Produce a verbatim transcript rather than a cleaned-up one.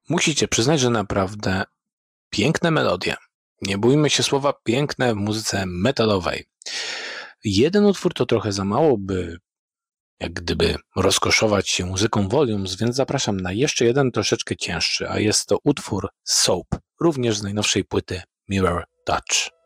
Musicie przyznać, że naprawdę piękne melodie. Nie bójmy się słowa piękne w muzyce metalowej. Jeden utwór to trochę za mało, by jak gdyby rozkoszować się muzyką Volumes, więc zapraszam na jeszcze jeden troszeczkę cięższy, a jest to utwór Soap, również z najnowszej płyty Mirror Touch.